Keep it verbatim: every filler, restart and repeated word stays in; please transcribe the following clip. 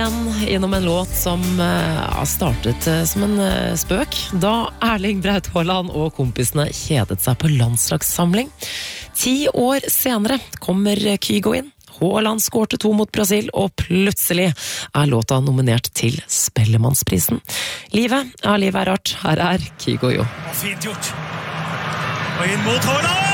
igjen gjennom en låt som uh, startet uh, som en uh, spøk da Erling Braut Haaland og kompisene kjedet seg på landslagssamling. Ti år senere kommer Kygo inn. Haaland skårte to mot Brasil, og plutselig er låta nominert til Spellemannsprisen. Livet, ja, livet er rart. Her er Kygo jo. Fint gjort. Og inn mot Haaland!